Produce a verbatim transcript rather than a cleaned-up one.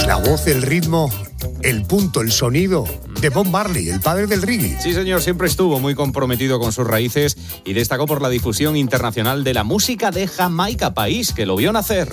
La voz, el ritmo, el punto, el sonido de Bob Marley, el padre del reggae. Sí, señor, siempre estuvo muy comprometido con sus raíces y destacó por la difusión internacional de la música de Jamaica, país que lo vio nacer.